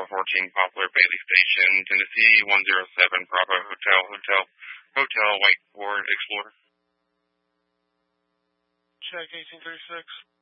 14 Poplar Bailey Station, Tennessee 107 Bravo Hotel Whiteboard Explorer. Check 1836.